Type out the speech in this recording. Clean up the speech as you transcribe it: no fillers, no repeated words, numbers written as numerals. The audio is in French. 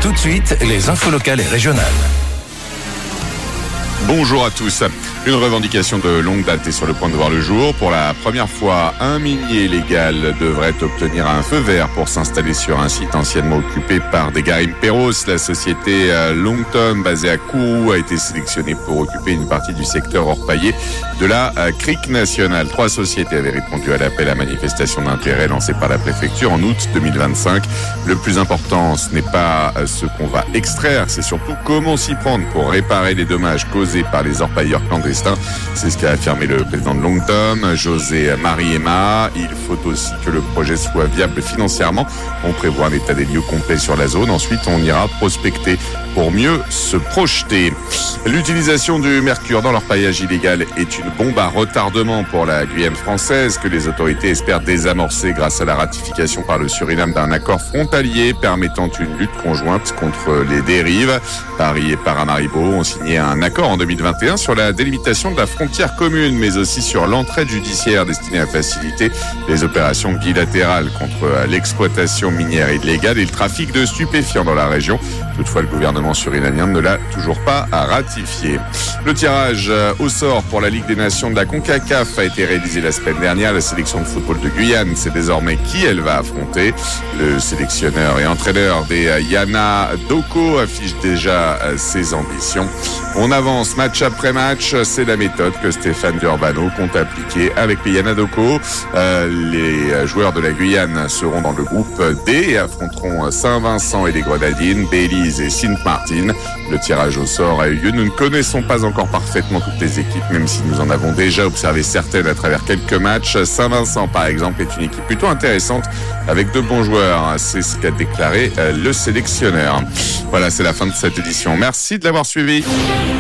Tout de suite, les infos locales et régionales. Bonjour à tous. Une revendication de longue date est sur le point de voir le jour. Pour la première fois, un minier légal devrait obtenir un feu vert pour s'installer sur un site anciennement occupé par des Garimperos. La société Longtom, basée à Kourou, a été sélectionnée pour occuper une partie du secteur orpaillé de la crique nationale. 3 sociétés avaient répondu à l'appel à manifestation d'intérêt lancé par la préfecture en août 2025. Le plus important, ce n'est pas ce qu'on va extraire, c'est surtout comment s'y prendre pour réparer les dommages causés par les orpailleurs clandestins. C'est ce qu'a affirmé le président de Longtom, José Mariema. Il faut aussi que le projet soit viable financièrement. On prévoit un état des lieux complet sur la zone. Ensuite, on ira prospecter pour mieux se projeter. L'utilisation du mercure dans l'orpaillage illégal est une bombe à retardement pour la Guyane française que les autorités espèrent désamorcer grâce à la ratification par le Suriname d'un accord frontalier permettant une lutte conjointe contre les dérives. Paris et Paramaribo ont signé un accord en 2021 sur la délimitation de la frontière commune, mais aussi sur l'entraide judiciaire destinée à faciliter les opérations bilatérales contre l'exploitation minière illégale et le trafic de stupéfiants dans la région. Toutefois, le gouvernement surinamien ne l'a toujours pas ratifié. Le tirage au sort pour la Ligue des Nations de la CONCACAF a été réalisé la semaine dernière. La sélection de football de Guyane sait désormais qui elle va affronter. Le sélectionneur et entraîneur des Yana Doko affiche déjà ses ambitions. On avance match après match, c'est la méthode que Stéphane Durbano compte appliquer avec les Yana Doko. Les joueurs de la Guyane seront dans le groupe D et affronteront Saint-Vincent et les Grenadines, Belize et Sint-Maarten. Le tirage au sort a eu lieu. Nous ne connaissons pas encore parfaitement toutes les équipes, même si nous en avons déjà observé certaines à travers quelques matchs. Saint-Vincent, par exemple, est une équipe plutôt intéressante avec de bons joueurs. C'est ce qu'a déclaré le sélectionneur. Voilà, c'est la fin de cette édition. Merci de l'avoir suivi.